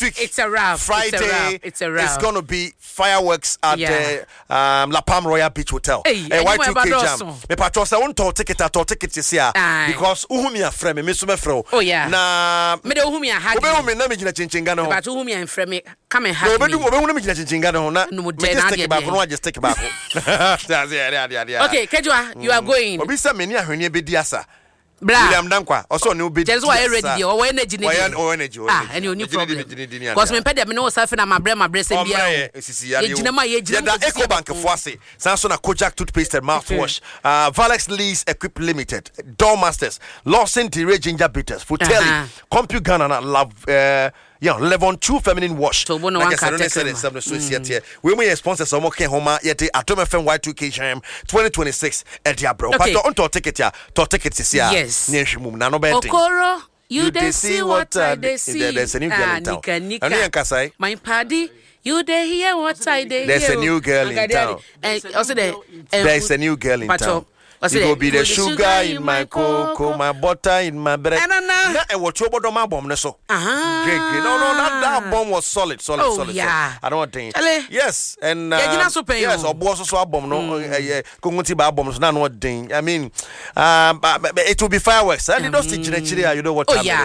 week, it's a wrap. Friday, it's a wrap. It's going to be fireworks at La Palm Royal Beach Hotel. Hey, Y2K Jam. Me patrosa won't talk ticket this year because Uhumia frame me sume fro. Oh yeah. Na me de Uhumia had. Obe na me gina chinchinga no. But Uhumia and frame come and have me. Obe me gina chinchinga no na. No just take back. No just take back. Okay, Kejua, you are going. Obi say me ni ahwene be di asa. William Dankwa also no be just why ready or energy and you need problem because me pede me no self na my breast bia ejinama ye ejinama Ecobank foase sanso na Kojak toothpaste and mouthwash Valex Lease Equip Limited Doormasters Lawson Tere Ginger Bitters Futelli Compute Ghana na Love level 2 feminine wash. So one can we may sponsor some okay homa yet Atom FM Y2K Jam 2026 at your bro. But don't ticket ya, to tickets is here. Yes. Okoro, you see what I see. There's a new girl in town. My paddy, you dey hear what I dey hear. There's a new girl in town. Also there's a new girl in town. You go be the sugar in my cocoa, my butter in my bread. And what you about my bomb? No, that bomb was solid. Yeah. I don't think. Yes, and yes, or boss also a bomb. No, Kunguti bombs. None what thing. I mean, it will be fireworks. I did not teach you know what.